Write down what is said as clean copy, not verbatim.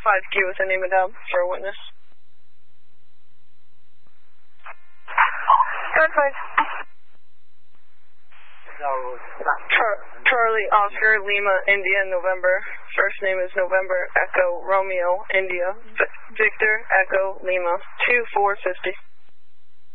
5Q with the name of Dom for a witness. Good, fine. Charlie Oscar Lima India November. First name is November Echo Romeo India. Victor Echo Lima 2450.